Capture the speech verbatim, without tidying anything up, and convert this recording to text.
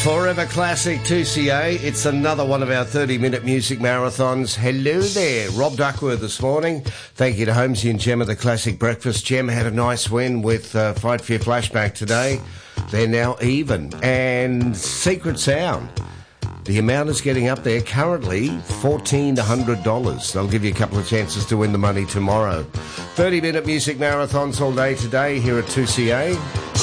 Forever Classic two C A. It's another one of our thirty-minute music marathons. Hello there. Rob Duckworth this morning. Thank you to Holmesy and Gem of the Classic Breakfast. Gem had a nice win with uh, Fight Fear Flashback today. They're now even. And Secret Sound. The amount is getting up there. Currently, fourteen hundred dollars. They'll give you a couple of chances to win the money tomorrow. thirty-minute music marathons all day today here at two C A.